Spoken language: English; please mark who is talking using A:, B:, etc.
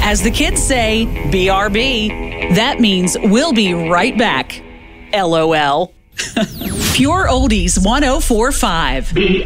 A: As the kids say, BRB. That means we'll be right back. LOL. Pure Oldies 104.5.